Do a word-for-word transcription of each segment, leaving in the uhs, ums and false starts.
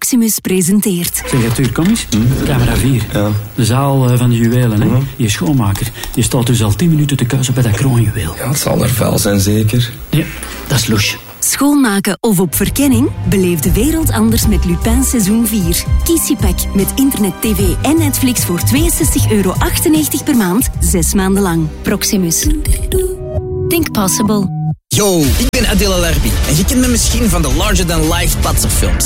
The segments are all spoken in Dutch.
Proximus presenteert. Zeg, Arthur, kom eens. Hm? Camera vier. Ja. De zaal van de juwelen, hè. Hm? Je schoonmaker. Je staat dus al tien minuten te kuisen bij dat kroonjuweel. Ja, het zal er vuil zijn, zeker. Ja, dat is loes. Schoonmaken of op verkenning? Beleef de wereld anders met Lupin seizoen vier. Kies je pack met internet, tv en Netflix voor tweeënzestig euro achtennegentig per maand, zes maanden lang. Proximus. Think possible. Yo, ik ben Adela Larbi en je kent me misschien van de Larger Than Life Patserfilms.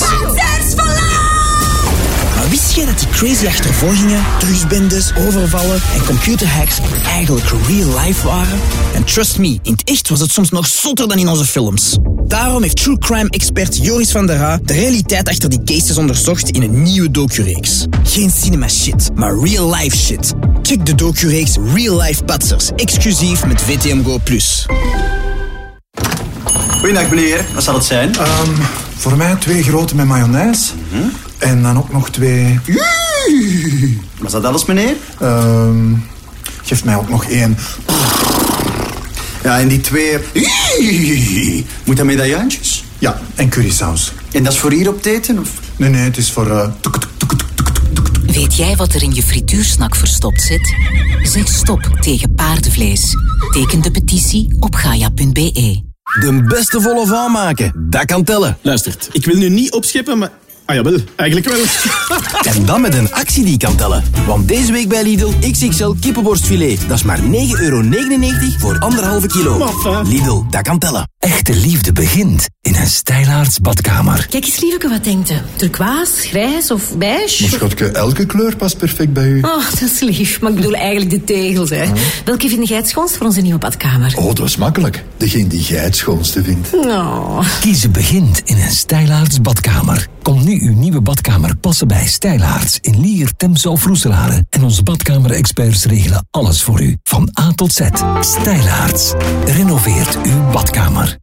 Maar wist jij dat die crazy achtervolgingen, drugsbendes, overvallen en computerhacks eigenlijk real life waren? En trust me, in het echt was het soms nog zotter dan in onze films. Daarom heeft true crime expert Joris van der Raa de realiteit achter die cases onderzocht in een nieuwe docureeks. Geen cinema shit, maar real life shit. Check de docureeks Real Life Patsers, exclusief met V T M Go plus. Goeiedag meneer, wat zal het zijn? Um, voor mij twee grote met mayonaise. Mm-hmm. En dan ook nog twee... Was dat alles meneer? Um, geef mij ook nog één. Ja, en die twee... Moet dat medaillantjes? Ja, en currysaus. En dat is voor hier op het eten? Of? Nee, nee, het is voor... Uh... Weet jij wat er in je frituursnak verstopt zit? Zeg stop tegen paardenvlees. Teken de petitie op gaia punt b e. De beste volle van maken, dat kan tellen. Luistert, ik wil nu niet opscheppen, maar... Ah jawel, eigenlijk wel. En dan met een actie die kan tellen. Want deze week bij Lidl X X L kippenborstfilet. Dat is maar negen euro negenennegentig voor anderhalve kilo. Maffa. Lidl, dat kan tellen. Echte liefde begint in een Stijlaarts badkamer. Kijk eens, lieveke, wat denkt u? Turquoise, grijs of beige? Maar schatje, elke kleur past perfect bij u. Oh, dat is lief. Maar ik bedoel eigenlijk de tegels, hè. Oh. Welke vind jij het schoonst voor onze nieuwe badkamer? Oh, dat is makkelijk. Degene die jij het schoonste vindt. Oh. Kiezen begint in een Stijlaarts badkamer. Kom nu uw nieuwe badkamer passen bij Stijlaarts in Lier, Temse of Roeselare. En onze badkamerexperts regelen alles voor u. Van A tot Z. Stijlaarts. Renoveert uw badkamer.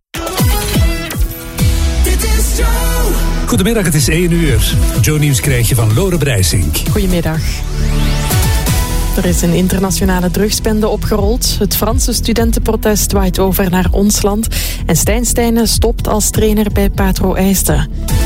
Goedemiddag, het is één uur. Joe Nieuws krijg je van Lore Breisink. Goedemiddag. Er is een internationale drugsbende opgerold. Het Franse studentenprotest waait over naar ons land. En Stijn Stijnen stopt als trainer bij Patro Eijsden.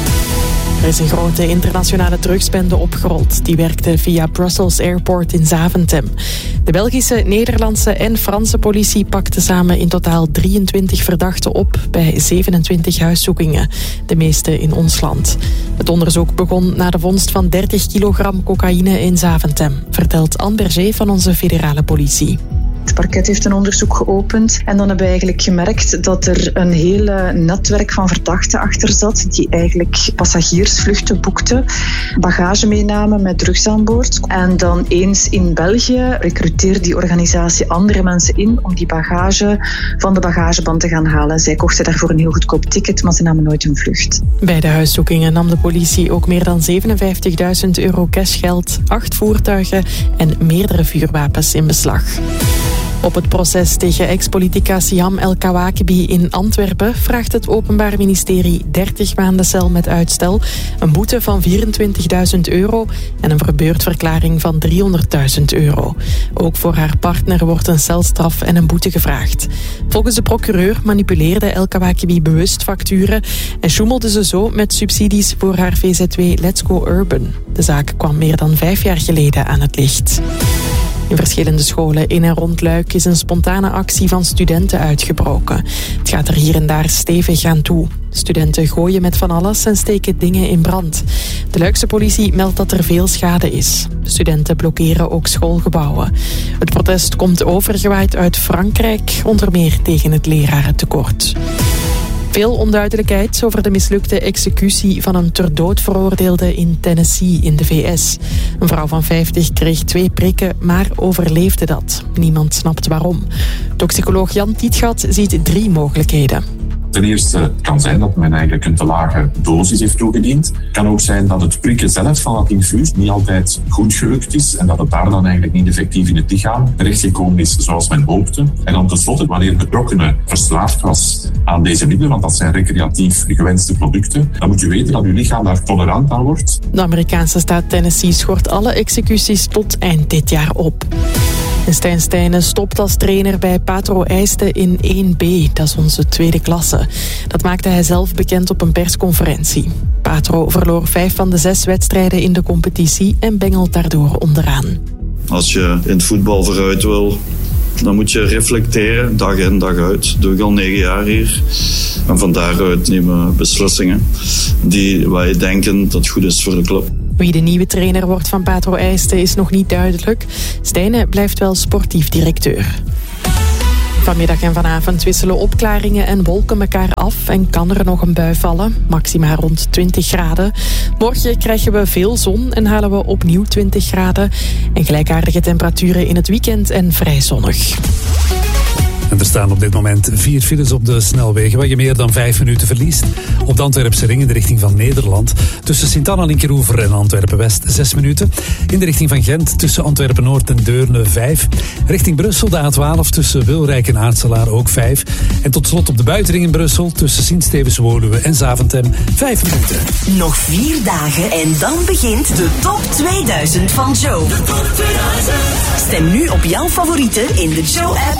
Er is een grote internationale drugsbende opgerold. Die werkte via Brussels Airport in Zaventem. De Belgische, Nederlandse en Franse politie pakte samen in totaal drieëntwintig verdachten op bij zevenentwintig huiszoekingen. De meeste in ons land. Het onderzoek begon na de vondst van dertig kilogram cocaïne in Zaventem, vertelt Anne Berger van onze federale politie. Het parket heeft een onderzoek geopend en dan hebben we eigenlijk gemerkt dat er een heel netwerk van verdachten achter zat die eigenlijk passagiersvluchten boekten, bagage meenamen met drugs aan boord en dan eens in België recruteerde die organisatie andere mensen in om die bagage van de bagageband te gaan halen. Zij kochten daarvoor een heel goedkoop ticket, maar ze namen nooit hun vlucht. Bij de huiszoekingen nam de politie ook meer dan zevenenvijftigduizend euro cashgeld, acht voertuigen en meerdere vuurwapens in beslag. Op het proces tegen ex-politica Siam El Kawakibi in Antwerpen vraagt het Openbaar Ministerie dertig maanden cel met uitstel, een boete van vierentwintigduizend euro en een verbeurdverklaring van driehonderdduizend euro. Ook voor haar partner wordt een celstraf en een boete gevraagd. Volgens de procureur manipuleerde El Kawakibi bewust facturen en sjoemelde ze zo met subsidies voor haar V Z W Let's Go Urban. De zaak kwam meer dan vijf jaar geleden aan het licht. In verschillende scholen in en rond Luik is een spontane actie van studenten uitgebroken. Het gaat er hier en daar stevig aan toe. Studenten gooien met van alles en steken dingen in brand. De Luikse politie meldt dat er veel schade is. Studenten blokkeren ook schoolgebouwen. Het protest komt overgewaaid uit Frankrijk, onder meer tegen het lerarentekort. Veel onduidelijkheid over de mislukte executie van een ter dood veroordeelde in Tennessee in de V S. Een vrouw van vijftig kreeg twee prikken, maar overleefde dat. Niemand snapt waarom. Toxicoloog Jan Tietgat ziet drie mogelijkheden. Ten eerste kan zijn dat men eigenlijk een te lage dosis heeft toegediend. Het kan ook zijn dat het prikken zelf van het infuus niet altijd goed gelukt is en dat het daar dan eigenlijk niet effectief in het lichaam terechtgekomen is zoals men hoopte. En dan tenslotte, wanneer betrokkenen verslaafd was aan deze middelen, want dat zijn recreatief gewenste producten, dan moet je weten dat uw lichaam daar tolerant aan wordt. De Amerikaanse staat Tennessee schort alle executies tot eind dit jaar op. En Stijn Stijnen stopt als trainer bij Patro Eijsde in één B. Dat is onze tweede klasse. Dat maakte hij zelf bekend op een persconferentie. Patro verloor vijf van de zes wedstrijden in de competitie en bengelt daardoor onderaan. Als je in het voetbal vooruit wil, dan moet je reflecteren, dag in, dag uit. Dat doe ik al negen jaar hier. En van daaruit nemen we beslissingen die wij denken dat goed is voor de club. Wie de nieuwe trainer wordt van Patro Eijsde is nog niet duidelijk. Stijnen blijft wel sportief directeur. Vanmiddag en vanavond wisselen opklaringen en wolken elkaar af en kan er nog een bui vallen. Maxima rond twintig graden. Morgen krijgen we veel zon en halen we opnieuw twintig graden. En gelijkaardige temperaturen in het weekend en vrij zonnig. En er staan op dit moment vier files op de snelwegen waar je meer dan vijf minuten verliest. Op de Antwerpse ring in de richting van Nederland. Tussen Sint-Anna Linkeroever en Antwerpen-West zes minuten. In de richting van Gent tussen Antwerpen-Noord en Deurne vijf. Richting Brussel de A twaalf tussen Wilrijk en Aartselaar ook vijf. En tot slot op de buitenring in Brussel tussen Sint-Stevens-Woluwe en Zaventem vijf minuten. Nog vier dagen en dan begint de top tweeduizend van Joe. De top tweeduizend. Stem nu op jouw favorieten in de Joe-app